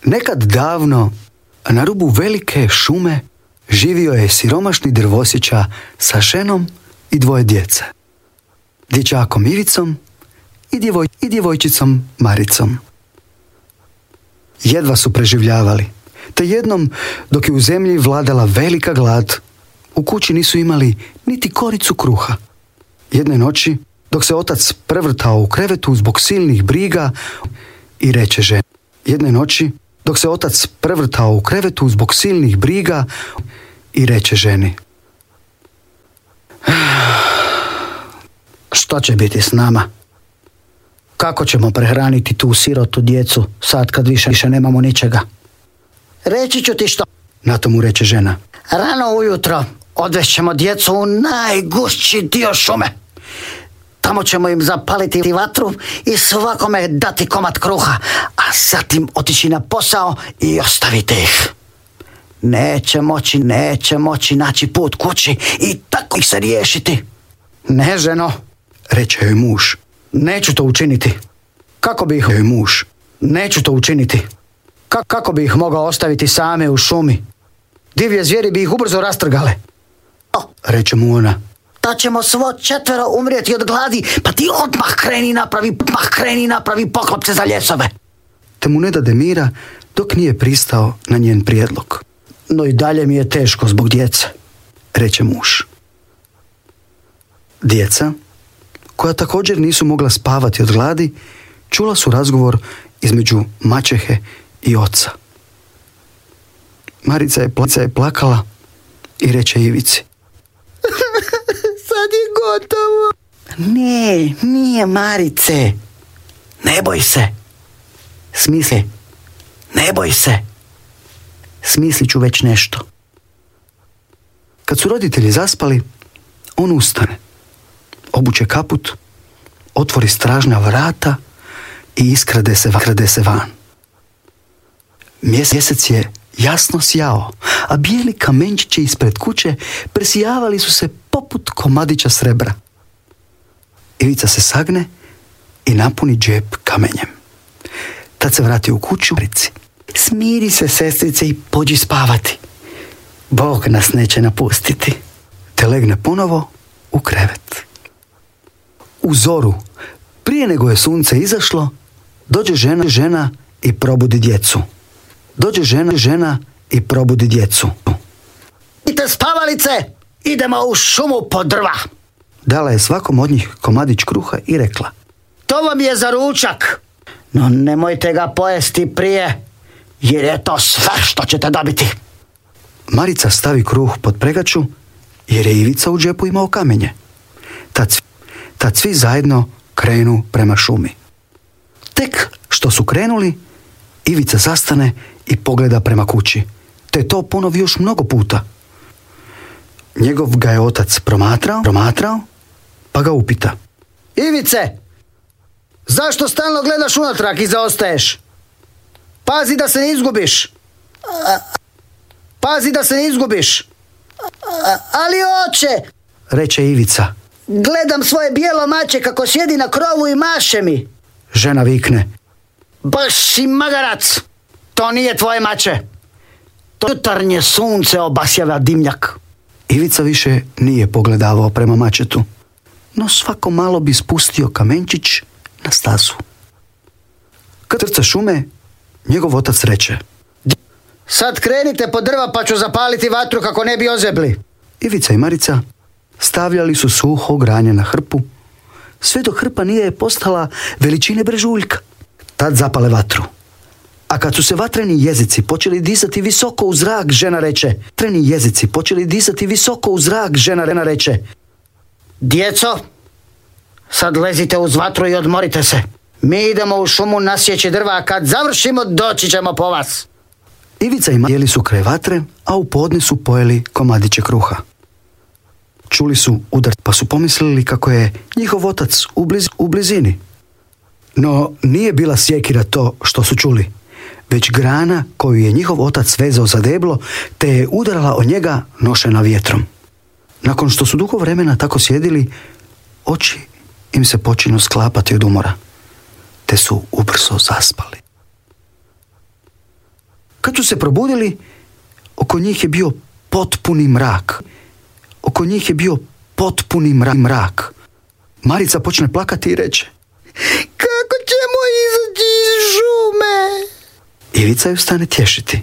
Nekad davno, na rubu velike šume, živio je siromašni drvosjeća sa ženom i dvoje djece. Dječakom Ivicom i djevojčicom Maricom. Jedva su preživljavali, te jednom, dok je u zemlji vladala velika glad, u kući nisu imali niti koricu kruha. Jedne noći, dok se otac prevrtao u krevetu zbog silnih briga, i reče ženi. Jedne noći, dok se otac prevrtao u krevetu zbog silnih briga, i reče ženi: Što će biti s nama? Kako ćemo prehraniti tu sirotu djecu sad kad više nemamo ničega? Reći ću ti što. Na to mu reče žena: Rano ujutro odvešćemo djecu u najgušći dio šume. Tamo ćemo im zapaliti vatru i svakome dati komad kruha, a zatim otići na posao i ostavite ih. Neće moći naći put kući i tako ih se riješiti. Ne, ženo, reče joj muž, neću to učiniti. Kako bi ih Kako bi ih mogao ostaviti same u šumi? Divlje zvijeri bi ih ubrzo rastrgale. Reče mu ona: Ta ćemo svo 4 umrijeti od gladi, pa ti odmah kreni napravi poklopce za ljesove. Te mu ne dade mira dok nije pristao na njen prijedlog. No i dalje mi je teško zbog djece, reče muž. Djeca, koja također nisu mogla spavati od gladi, čula su razgovor između maćehe i oca. Marica je plakala i reče Ivici: Sad je gotovo. Ne, nije, Marice. Ne boj se. Smislit ću već nešto. Kad su roditelji zaspali, on ustane, obuče kaput, otvori stražna vrata i iskrade se van. Mjesec je jasno sjao, a bijeli kamenčići ispred kuće presijavali su se poput komadića srebra. Ivica se sagne i napuni džep kamenjem. Tad se vrati u kuću. Smiri se, sestrice, i pođi spavati. Bog nas neće napustiti. Te legne ponovo u krevet. U zoru, prije nego je sunce izašlo, dođe žena i probudi djecu. Idite spavalice, idemo u šumu po drva. Dala je svakom od njih komadić kruha i rekla: To vam je za ručak, no nemojte ga pojesti prije, jer je to sve što ćete dobiti. Marica stavi kruh pod pregaču, jer je Ivica u džepu imao kamenje. Tad svi zajedno krenu prema šumi. Tek što su krenuli, Ivica zastane i pogleda prema kući, te to ponovi još mnogo puta. Njegov ga je otac promatrao, pa ga upita: Ivice, zašto stalno gledaš unatrag i zaostaješ? Pazi da se ne izgubiš. Ali oče, reče Ivica. Gledam svoje bijelo mače kako sjedi na krovu i maše mi. Žena vikne: Baš si magarac, to nije tvoje mače. To jutarnje sunce obasjava dimnjak. Ivica više nije pogledavao prema mačetu, no svako malo bi spustio kamenčić na stazu. Kad trca šume, njegov otac reče: Sad krenite po drva pa ću zapaliti vatru kako ne bi ozebli. Ivica i Marica stavljali su suho granje na hrpu, sve dok hrpa nije postala veličine brežuljka. Tad zapale vatru. A kad su se vatreni jezici počeli dizati visoko u zrak, žena reče: Djeco, sad lezite uz vatru i odmorite se. Mi idemo u šumu nasjeći drva, a kad završimo doći ćemo po vas. Ivica i Marica jeli su kraj vatre, a u podne su pojeli komadiće kruha. Čuli su udar, pa su pomislili kako je njihov otac u blizini. No nije bila sjekira to što su čuli, već grana koju je njihov otac vezao za deblo, te je udarala od njega nošena vjetrom. Nakon što su dugo vremena tako sjedili, oči im se počinu sklapati od umora, te su ubrzo zaspali. Kad su se probudili, oko njih je bio potpuni mrak. Oko njih je bio potpuni mrak. Marica počne plakati i reče: Kako ćemo izaći iz šume? Ivica ju stane tješiti.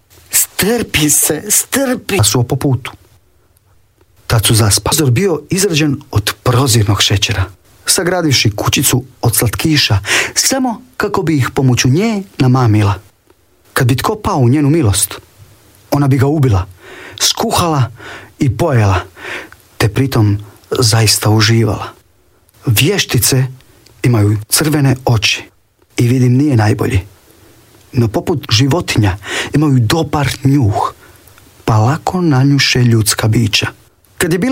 Strpi. Pa su po putu. Tad su zaspali. Prozor bio izrađen od prozirnog šećera, sagradivši kućicu od slatkiša, samo kako bi ih pomoću nje namamila. Kad bi tko pao u njenu milost, ona bi ga ubila, skuhala i pojela, te pritom zaista uživala. Vještice imaju crvene oči i vidim nije najbolji, no poput životinja imaju dobar njuh, pa lako nanjuše ljudska bića. Kad je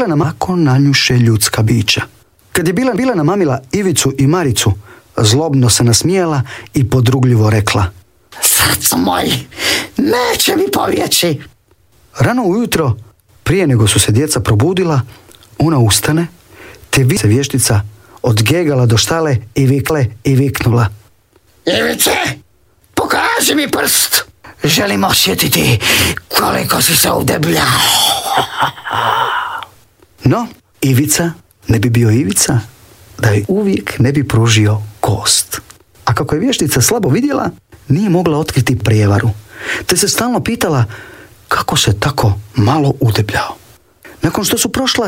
bila namamila Ivicu i Maricu, zlobno se nasmijala i podrugljivo rekla: Srce moj, neće mi povjeći. Rano ujutro, prije nego su se djeca probudila, ona ustane, te se vještica odgegala do štale i viknula: Ivice, pokaži mi prst. Želim osjetiti koliko si se udebljao. No, Ivica ne bi bio Ivica da joj uvijek ne bi pružio kost. A kako je vještica slabo vidjela, nije mogla otkriti prijevaru, te se stalno pitala kako se tako malo udebljao. Nakon što su prošla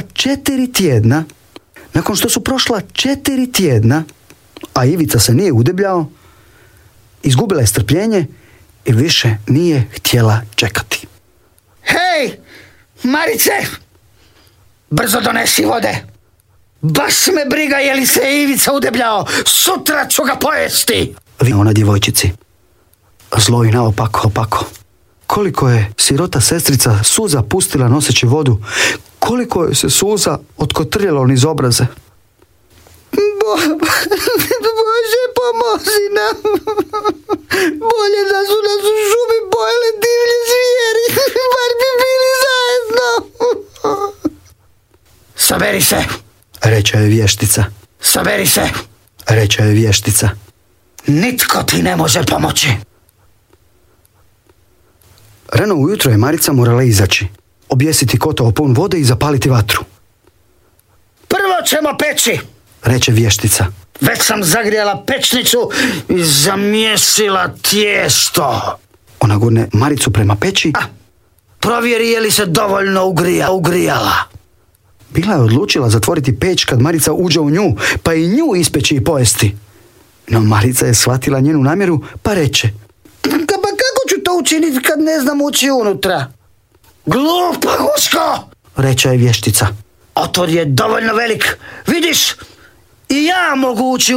4 tjedna, a Ivica se nije udebljao, izgubila je strpljenje i više nije htjela čekati. Hej, Marice, brzo donesi vode. Baš me briga je li se Ivica udebljao, sutra ću ga pojesti. Ona djevojčici. Zlo i naopako. Koliko je sirota sestrica suza pustila noseći vodu, koliko je se suza otkotrljalo niz obraze. Bože, pomozi nam. Bolje da su nas u šumi pojeli divlje zvijeri, bar bi bili zajedno. Saberi se, reče joj vještica. Nitko ti ne može pomoći. Rano ujutro je Marica morala izaći, objesiti kotao pun vode i zapaliti vatru. Prvo ćemo peći, reče vještica. Već sam zagrijala pečnicu i zamjesila tijesto. Ona gurne Maricu prema peći. Provjeri je li se dovoljno ugrijala. Bila je odlučila zatvoriti peć kad Marica uđe u nju, pa i nju ispeći i pojesti. No Marica je shvatila njenu namjeru, pa reče: Pa kako ću to učiniti kad ne znam ući unutra? Glupa guško, reče je vještica. Otvor je dovoljno velik, vidiš? I ja mogu ući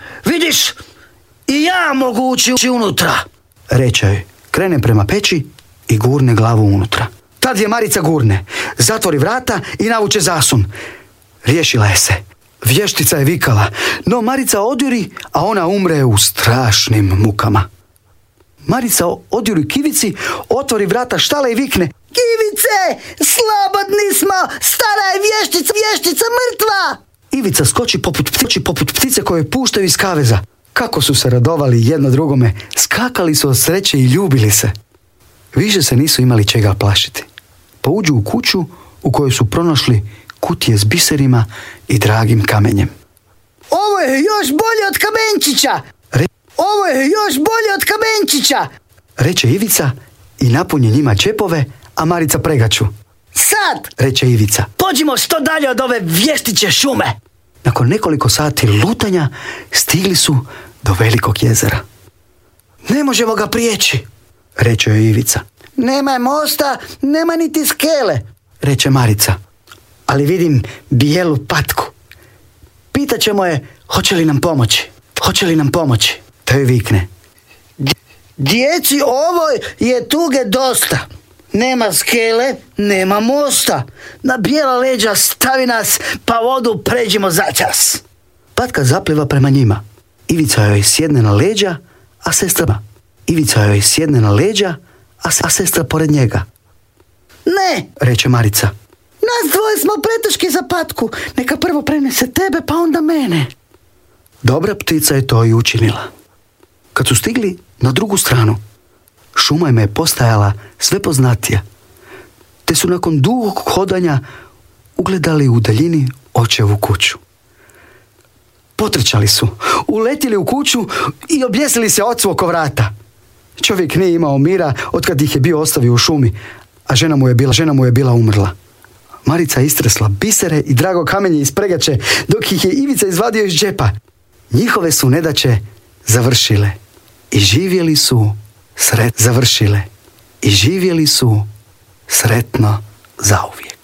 unutra. Reče joj, krene prema peći i gurne glavu unutra. Tad je Marica gurne, zatvori vrata i navuče zasun. Riješila je se. Vještica je vikala, no Marica odjuri, a ona umre u strašnim mukama. Marica odjuri Kivici, otvori vrata štale i vikne: Kivice, slobodni smo, stara je vještica mrtva! Ivica skoči poput ptice koje puštaju iz kaveza. Kako su se radovali jedno drugome, skakali su od sreće i ljubili se. Više se nisu imali čega plašiti. Pa uđu u kuću u kojoj su pronašli kutije s biserima i dragim kamenjem. Ovo je još bolje od kamenčića! Reče Ivica i napunje njima čepove, a Marica pregaču. Sad, reče Ivica, pođimo što dalje od ove vještiće šume. Nakon nekoliko sati lutanja stigli su do velikog jezera. Ne možemo ga prijeći, reče joj Ivica. Nema mosta, nema niti skele, reče Marica. Ali vidim bijelu patku. Pitaćemo je hoće li nam pomoći. To joj vikne. Djeci, ovo je tuge dosta. Nema skele, nema mosta. Na bijela leđa stavi nas, pa vodu pređimo začas. Patka zapliva prema njima. Ivica joj sjedne na leđa, a sestra pored njega. Ne, reče Marica. Nas dvoje smo preteški za patku. Neka prvo prenese tebe, pa onda mene. Dobra ptica je to i učinila. Kad su stigli na drugu stranu, Šuma im je postajala sve poznatija, te su nakon dugog hodanja ugledali u daljini očevu kuću. Potrčali su, uletili u kuću i objesili se ocu oko vrata. Čovjek nije imao mira otkad ih je bio ostavio u šumi, a žena mu je bila umrla. Marica istresla bisere i drago kamenje iz pregače, dok ih je Ivica izvadio iz džepa. Njihove su nedaće završile i živjeli su sretno zauvijek.